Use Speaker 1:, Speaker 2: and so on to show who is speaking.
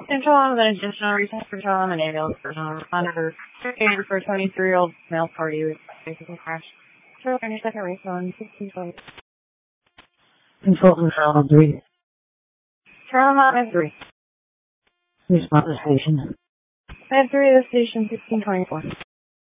Speaker 1: Central on an additional reason for trauma and ambulance personnel responded for a 23-year-old male party with vehicle crash. Trail on your second refund, 1620.
Speaker 2: Consultant Trauma 3.
Speaker 1: Trauma at 3.
Speaker 2: Respond to station.
Speaker 1: At 3 of the station, 1624.